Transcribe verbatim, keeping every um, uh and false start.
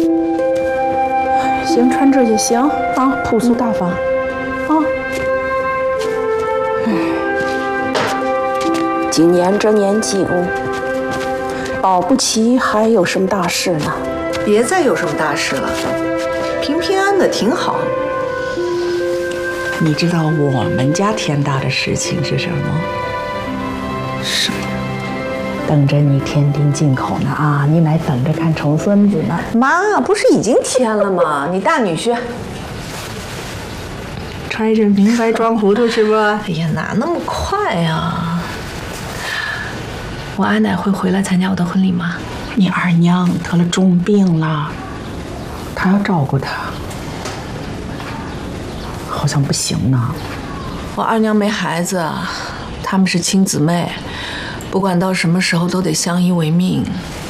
行，穿这也行啊，朴素大方啊。今年这年景，保不齐还有什么大事呢。 别再有什么大事了，平平安安的挺好。 你知道我们家天大的事情是什么？ 什么呀？ 等着你添丁进口呢啊！你来等着看重孙子呢。 妈，不是已经添了吗？你大女婿。 揣着明白装糊涂是不？ 哎呀，哪那么快呀？ 我阿奶会回来参加我的婚礼吗？ 你二娘得了重病了，她要照顾她，好像不行呢。 我二娘没孩子，她们是亲姊妹，不管到什么时候都得相依为命。